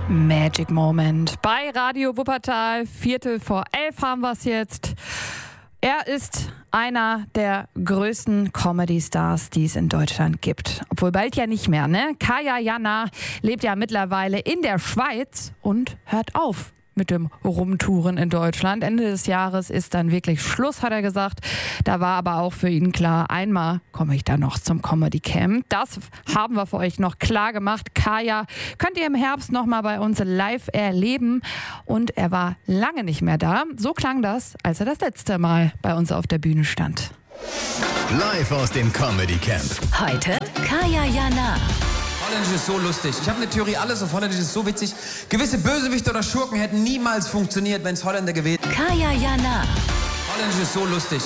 Magic Moment bei Radio Wuppertal. 11:15 haben wir es jetzt. Er ist einer der größten Comedy-Stars, die es in Deutschland gibt. Obwohl bald ja nicht mehr, ne? Kaya Jana lebt ja mittlerweile in der Schweiz und hört auf mit dem Rumtouren in Deutschland. Ende des Jahres ist dann wirklich Schluss, hat er gesagt. Da war aber auch für ihn klar, einmal komme ich dann noch zum Comedy Camp. Das haben wir für euch noch klar gemacht. Kaya könnt ihr im Herbst nochmal bei uns live erleben. Und er war lange nicht mehr da. So klang das, als er das letzte Mal bei uns auf der Bühne stand. Live aus dem Comedy Camp. Heute Kaya Jana. Holländisch ist so lustig. Ich habe eine Theorie, alles auf Holländisch ist so witzig. Gewisse Bösewichte oder Schurken hätten niemals funktioniert, wenn es Holländer gewesen wären. Kaya Jana. Holländisch ist so lustig.